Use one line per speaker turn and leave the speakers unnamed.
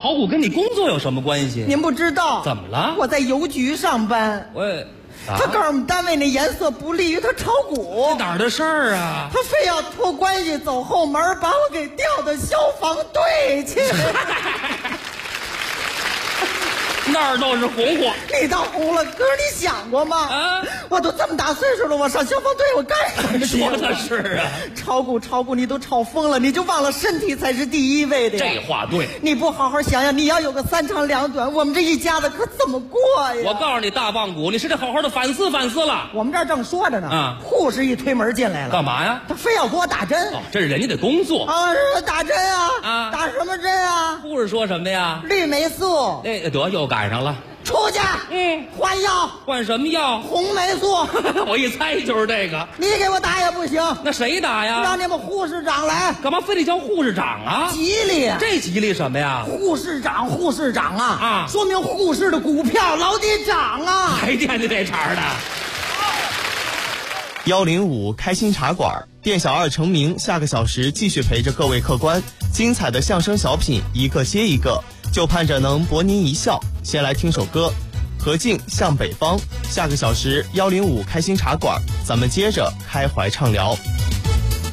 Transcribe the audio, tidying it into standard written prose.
炒股跟你工作有什么关系？
您不知道？
怎么了？
我在邮局上班。他告诉我们单位那颜色不利于他炒股。
这哪儿的事儿啊？
他非要托关系走后门，把我给调到消防队去。
那儿倒是红火，
你倒红了，哥，你想过吗？
啊，
我都这么大岁数了，我上消防队我干什么去？
说的是啊，
炒股你都炒疯了，你就忘了身体才是第一位的呀。
这话对，
你不好好想想，你要有个3长2短，我们这一家子可怎么过呀？
我告诉你，大棒骨，你是得好好的反思反思了。
我们这儿正说着呢，
啊，
护士一推门进来了，
干嘛呀？
他非要给我打针。
哦，这是人家的工作
啊，是打针啊，
啊，
打什么针啊？
护士说什么呀？
绿霉素。
哎，得又赶上了。
出去，换药，
换什么药？
红霉素。
我一猜就是这个。
你给我打也不行，
那谁打呀？
让你们护士长来。
干嘛非得叫护士长啊？
吉利，
这吉利什么呀？
护士长啊，说明护士的股票老得涨啊，
还惦记这茬的。
105开心茶馆，店小二成名，下个小时继续陪着各位客官，精彩的相声小品一个接一个，就盼着能博您一笑。先来听首歌，何静向北方。下个小时105开心茶馆，咱们接着开怀畅聊。